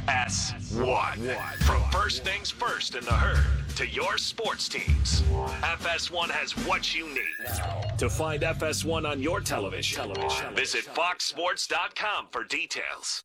FS1. From first things first in the herd to your sports teams, FS1 has what you need. To find FS1 on your television, visit foxsports.com for details.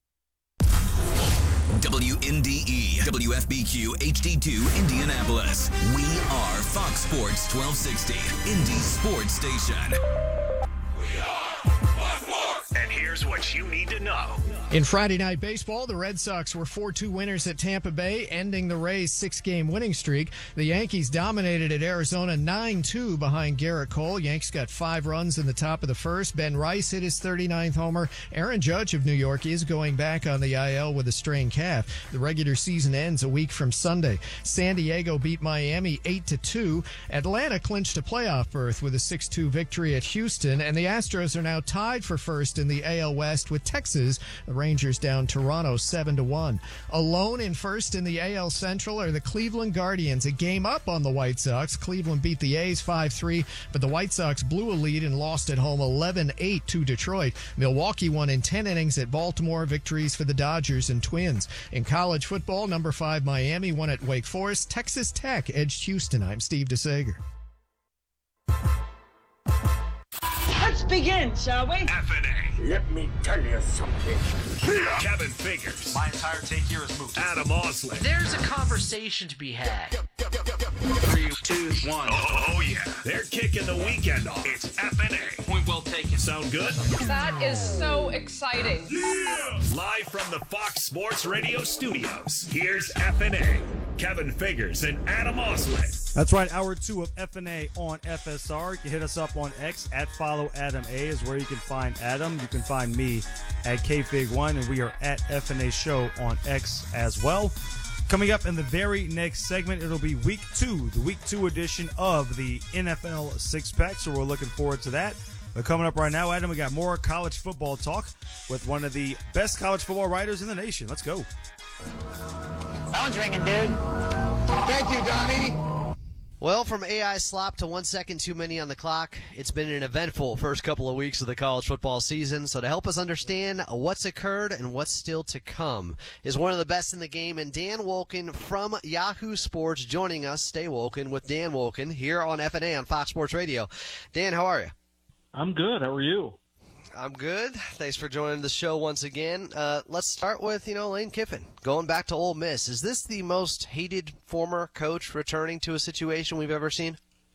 WNDE, WFBQ, HD2, Indianapolis. We are Fox Sports 1260, Indy Sports Station. We are Fox Sports. And here's what you need to know. In Friday Night Baseball, the Red Sox were 4-2 winners at Tampa Bay, ending the Rays' 6-game winning streak. The Yankees dominated at Arizona 9-2 behind Garrett Cole. Yanks got 5 runs in the top of the first. Ben Rice hit his 39th homer. Aaron Judge of New York is going back on the IL with a strained calf. The regular season ends a week from Sunday. San Diego beat Miami 8-2. Atlanta clinched a playoff berth with a 6-2 victory at Houston, and the Astros are now tied for first in the AL West with Texas. The Rangers down Toronto 7-1. Alone in first in the AL Central are the Cleveland Guardians, a game up on the White Sox. Cleveland beat the A's 5-3, but the White Sox blew a lead and lost at home 11-8 to Detroit. Milwaukee won in 10 innings at Baltimore. Victories for the Dodgers and Twins. In college football, number 5 Miami won at Wake Forest. Texas Tech edged Houston. I'm Steve DeSager. Let's begin, shall we? FNA. Let me tell you something. Kevin Figures. My entire take here is moot. Adam Osley. There's a conversation to be had. 3, 2, 1. Oh, yeah. They're kicking the weekend off. It's FNA. Point well taken. Sound good? That is so exciting. Yeah! Live from the Fox Sports Radio studios, here's FNA. Kevin Figures and Adam Osley. That's right, hour 2 of FNA on FSR. You can hit us up on X at FollowAdamA is where you can find Adam. You can find me at KFig1, and we are at FNA Show on X as well. Coming up in the very next segment, it'll be Week 2, the Week 2 edition of the NFL Six-Pack, so we're looking forward to that. But coming up right now, Adam, we got more college football talk with one of the best college football writers in the nation. Let's go. Phone's ringing, dude. Thank you, Donnie. Well, from AI slop to 1 second too many on the clock, it's been an eventful first couple of weeks of the college football season. So to help us understand what's occurred and what's still to come is one of the best in the game, and Dan Wolken from Yahoo Sports joining us. Stay Wolken with Dan Wolken here on FNA on Fox Sports Radio. Dan, how are you? I'm good. How are you? I'm good. Thanks for joining the show once again. Let's start with, Lane Kiffin going back to Ole Miss. Is this the most hated former coach returning to a situation we've ever seen?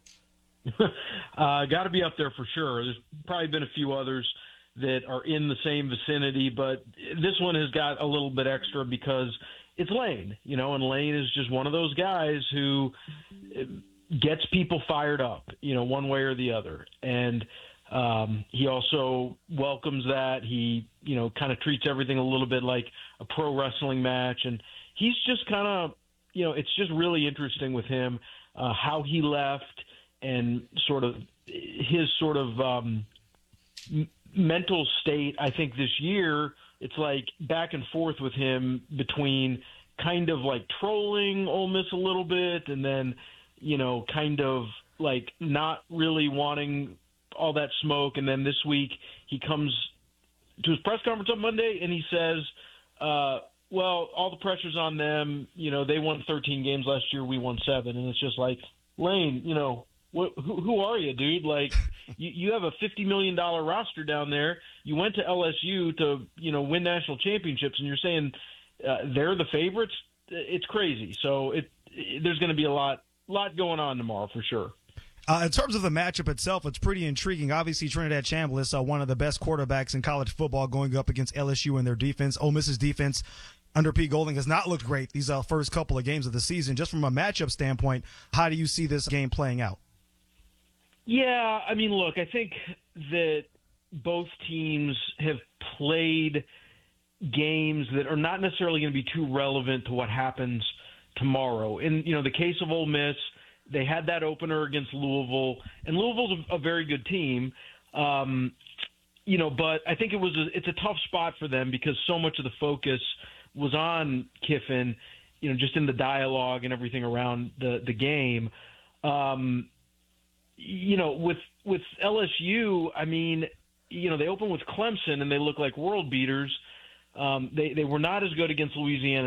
Got to be up there for sure. There's probably been a few others that are in the same vicinity, but this one has got a little bit extra because it's Lane, and Lane is just one of those guys who gets people fired up, one way or the other. And he also welcomes that. He, kind of treats everything a little bit like a pro wrestling match. And he's just kind of, it's just really interesting with him, how he left and sort of his sort of mental state. I think this year it's like back and forth with him between kind of like trolling Ole Miss a little bit and then, kind of like not really wanting all that smoke. And then this week he comes to his press conference on Monday and he says, well, all the pressure's on them. They won 13 games last year. We won 7. And it's just like, Lane, who are you, dude? Like, you have a $50 million roster down there. You went to LSU to, win national championships, and you're saying they're the favorites? It's crazy. So there's going to be a lot going on tomorrow for sure. In terms of the matchup itself, it's pretty intriguing. Obviously, Trinidad Chambliss, one of the best quarterbacks in college football, going up against LSU and their defense. Ole Miss's defense under Pete Golding has not looked great these first couple of games of the season. Just from a matchup standpoint, how do you see this game playing out? Yeah, I mean, look, I think that both teams have played games that are not necessarily going to be too relevant to what happens tomorrow. In the case of Ole Miss, they had that opener against Louisville, and Louisville's a very good team. But I think it's a tough spot for them because so much of the focus was on Kiffin, just in the dialogue and everything around the game. With LSU, I mean, they opened with Clemson and they look like world beaters. They were not as good against Louisiana